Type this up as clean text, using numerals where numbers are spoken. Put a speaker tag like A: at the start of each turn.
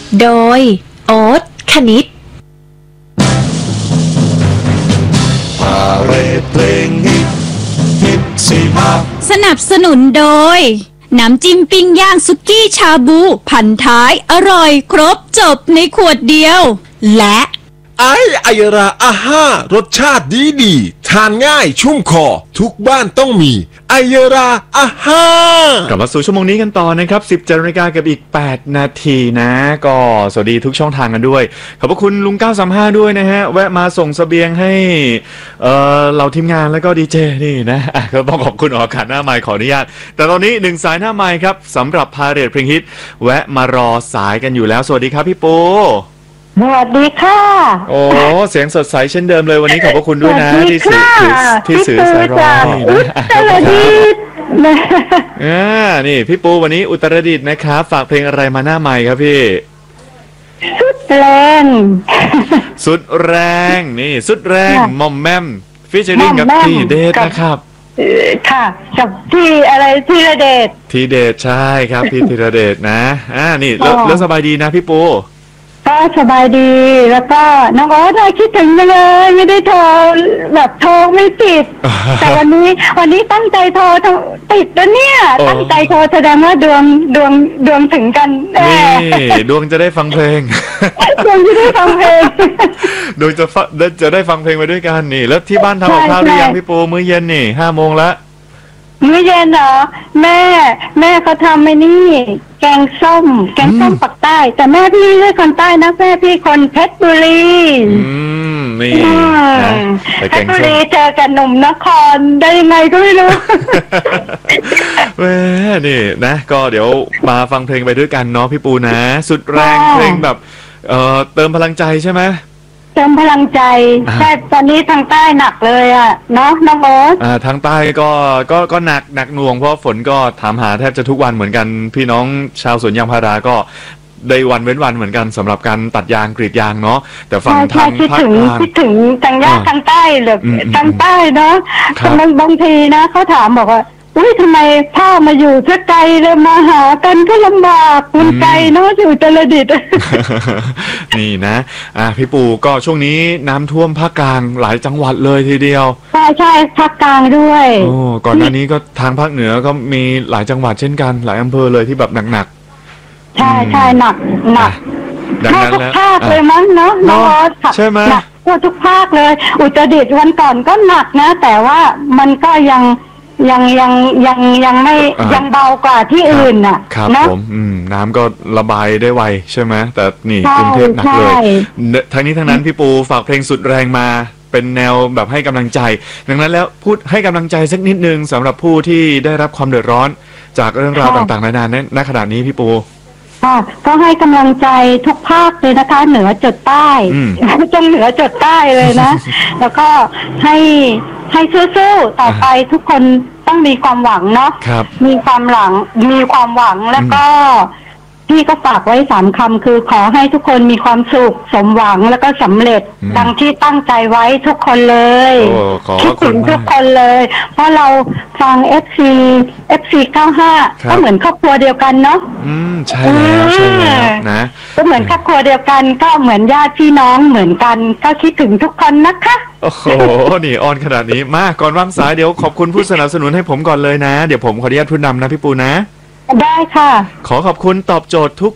A: โดยโอ๊ตคณิต
B: พาเรดเพลงฮิตสิมา
A: สนับสนุนโดยน้ำจิ้มปิ้งย่างสุกี้ชาบูพันท้ายอร่อยครบจบในขวดเดียวและ
B: ไอยราอาห้ารสชาติดีทานง่ายชุ่มคอทุกบ้านต้องมีไอยราอาห้าก
C: ลับมาสู่ชั่วโมงนี้กันต่อนะครับ 10 นาฬิกากับอีก8นาทีนะก็สวัสดีทุกช่องทางกันด้วยขอบพระคุณลุง935ด้วยนะฮะแวะมาส่งเสบียงให้เราทีมงานแล้วก็ดีเจนี่นะก็ต้องขอบคุณออกอากาศหน้าไมค์ขออนุญาตแต่ตอนนี้1สายหน้าไมค์ครับสำหรับพาเรดเพลงฮิตแวะมารอสายกันอยู่แล้วสวัสดีครับพี่ปู
D: สวัสดีค่ะ
C: โอ้เสียงสดใสเช่นเดิมเลยวันนี้ขอบพระคุณด้วยนะที่สื่อสายรอนี่นะ
D: สวัสดี
C: นี่พี่ปูวันนี้อุตรดิตถ์นะครับฝากเพลงอะไรมาหน้าใหม่ครับพี่
D: สุดแรง
C: นี่สุดแรงมอมแมมฟิชเชอริ่งกับพี่เดชนะครับ
D: ค่ะกับที่อะไรธีรเดช
C: ใช่ครับพี่ธีรเดชนะนี่แล้วสบายดีนะพี่ปู
D: ก็สบายดีแล้วก็น้องโอ๊ตคิดถึงเลยไม่ได้โทรแบบโทรไม่ติดแต่วันนี้ตั้งใจโทรติดแล้วเนี่ยตั้งใจโทรแสดงว่าดวงถึงกัน
C: นี่ดวงจะได้ฟังเพลง
D: ดวงจะได้ฟังเพลง
C: ดวงจะได้ฟังเพลงไปด้วยกันนี่แล้วที่บ้านทำกับข้าวหรือยังพี่ปูมื้อเย็นนี่5 โมงละ
D: มื้อเย็นเหรอแม่เขาทำไอ้นี่แกงส้มปักใต้แต่แม่พี่ไม่ใช่คนใต้นะแม่พี่คนเพชรบุรี
C: นี่
D: เพชรบุรีเจอกับหนุ่มนครได้ยังไงก็ไม่รู้
C: แม่นี่นะก็เดี๋ยวมาฟังเพลงไปด้วยกันเนาะพี่ปูนะสุดแรงเพลงแบบเติมพลังใจใช่ไหม
D: เติมพลังใจใช่ตอนนี้ทางใต้หนักเลยอ่ะเนาะน้องโอ๊ต
C: ทางใต้ก็หนักหน่วงเพราะฝนก็ถามหาแทบจะทุกวันเหมือนกันพี่น้องชาวสวนยางพาราก็ได้วันเว้นวันเหมือนกันสำหรับการตัดยางกรีดยางเนาะแต่ฝั่งทางภาคกลาง
D: คิดถึงทางยากทางใต้หรือทางใต้เนาะบางทีนะเขาถามบอกว่าทำไมพ่อมาอยู่เพื่อไกลเลยมาหากันก็ลำบากมันไกลเนาะอยู่อุตรดิตถ์
C: นี่นะพี่ปู่ก็ช่วงนี้น้ำท่วมภาคกลางหลายจังหวัดเลยทีเดียว
D: ใช่ภาคกลางด้วย
C: ก่อนหน้านี้ก็ทางภาคเหนือก็มีหลายจังหวัดเช่นกันหลายอำเภอเลยที่แบบหนัก
D: ใช่หนัก
C: ดังนั้นแล้ว
D: ทุกภาคเลยมั้งเนาะ
C: ใช่ไหม
D: หนักทุกภาคเลยอุตรดิตถ์วันก่อนก็หนักนะแต่ว่ามันก็ยังไม่ยังเบากว่าที่อื่นน่ะ
C: ครับผมน้ำก็ระบายได้ไวใช่ไหมแต่นี่กรุงเทพหนักเลยทั้งนี้ทั้งนั้นพี่ปูฝากเพลงสุดแรงมาเป็นแนวแบบให้กำลังใจดังนั้นแล้วพูดให้กำลังใจสักนิดนึงสำหรับผู้ที่ได้รับความเดือดร้อนจากเรื่องราวต่างๆนานาณขณะนี้พี่ปู
D: ก็ให้กำลังใจทุกภาคเลยนะคะเหนือจดใต้จงเหนือจดใต้เลยนะแล้วก็ให้สู้ๆต่อไปทุกคนต้องมีความหวังเนาะมีความหวังแล้วก็พี่ก็ฝากไว้3 คำคือขอให้ทุกคนมีความสุขสมหวังแล้วก็สำเร็จดังที่ตั้งใจไว้ทุกคนเลยคิดถึงทุกคนเลยเพราะเราฟัง FC 95ก็เหมือนครอบครัวเดียวกันเนาะ
C: ใช่แล้วนะ
D: ก็เหมือนครอบครัวเดียวกันก็เหมือนญาติพี่น้องเหมือนกันก็คิดถึงทุกคนนะคะ
C: โอ้โหนี่ออนขนาดนี้มาก่อนวางสายเดี๋ยวขอบคุณผู้สนับสนุนให้ผมก่อนเลยนะเดี๋ยวผมขออนุญาตพูดนำนะพี่ปูนะ
D: ได้ค่ะ
C: ขอขอบคุณตอบโจทย์ทุก